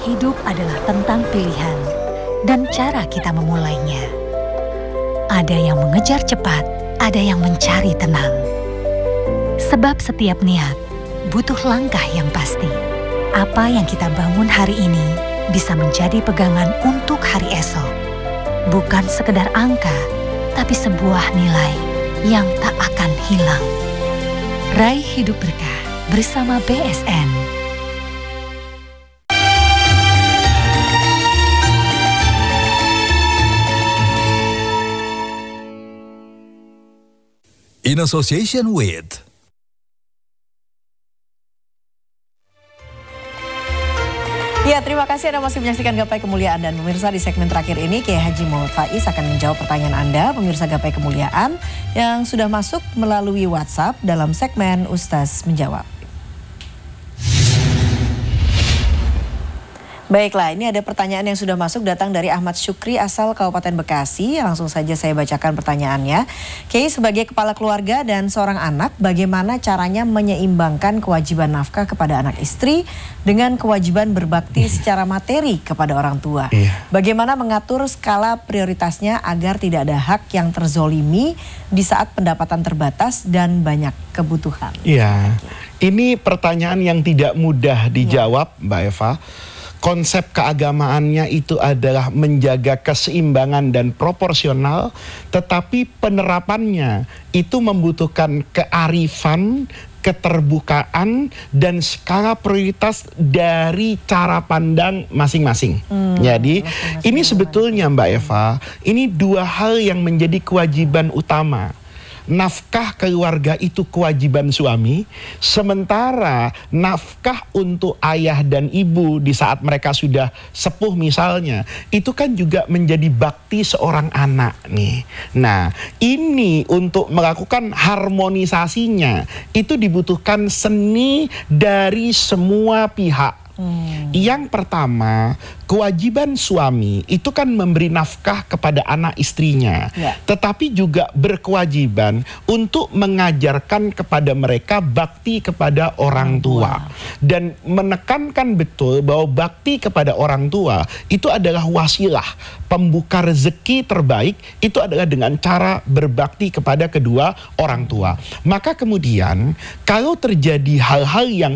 Hidup adalah tentang pilihan dan cara kita memulainya. Ada yang mengejar cepat, ada yang mencari tenang. Sebab setiap niat butuh langkah yang pasti. Apa yang kita bangun hari ini bisa menjadi pegangan untuk hari esok. Bukan sekedar angka, tapi sebuah nilai yang tak akan hilang. Raih hidup berkah bersama BSN. In association with Ya, terima kasih Anda masih menyaksikan Gapai Kemuliaan. Dan pemirsa, di segmen terakhir ini Kiai Haji Muhammad Faiz akan menjawab pertanyaan Anda, pemirsa Gapai Kemuliaan, yang sudah masuk melalui WhatsApp dalam segmen Ustaz Menjawab. Baiklah, ini ada pertanyaan yang sudah masuk, datang dari Ahmad Syukri asal Kabupaten Bekasi. Langsung saja saya bacakan pertanyaannya. Kiai, sebagai kepala keluarga dan seorang anak, bagaimana caranya menyeimbangkan kewajiban nafkah kepada anak istri dengan kewajiban berbakti secara materi kepada orang tua? Bagaimana mengatur skala prioritasnya agar tidak ada hak yang terzolimi di saat pendapatan terbatas dan banyak kebutuhan? Iya, ini pertanyaan yang tidak mudah dijawab, Mbak Eva. Konsep keagamaannya itu adalah menjaga keseimbangan dan proporsional, tetapi penerapannya itu membutuhkan kearifan, keterbukaan, dan skala prioritas dari cara pandang masing-masing. Jadi ini sebetulnya Mbak Eva, ini dua hal yang menjadi kewajiban utama. Nafkah keluarga itu kewajiban suami, sementara nafkah untuk ayah dan ibu di saat mereka sudah sepuh misalnya, itu kan juga menjadi bakti seorang anak nih. Nah, ini untuk melakukan harmonisasinya itu dibutuhkan seni dari semua pihak. Yang pertama, kewajiban suami itu kan memberi nafkah kepada anak istrinya, tetapi juga berkewajiban untuk mengajarkan kepada mereka bakti kepada orang tua. Dan menekankan betul bahwa bakti kepada orang tua itu adalah wasilah pembuka rezeki terbaik, itu adalah dengan cara berbakti kepada kedua orang tua. Maka kemudian kalau terjadi hal-hal yang